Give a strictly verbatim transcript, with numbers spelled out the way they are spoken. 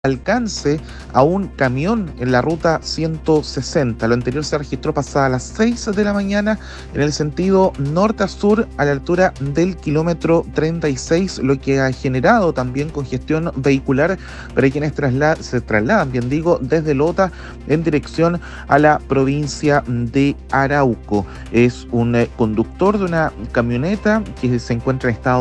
alcance a un camión en la ruta ciento sesenta. Lo anterior se registró pasada las seis de la mañana en el sentido norte a sur a la altura del kilómetro treinta y seis, lo que ha generado también congestión vehicular para quienes trasla- se trasladan, bien digo, desde Lota en dirección a la provincia de Arauco. Es un eh, conductor de una camioneta que se encuentra en estado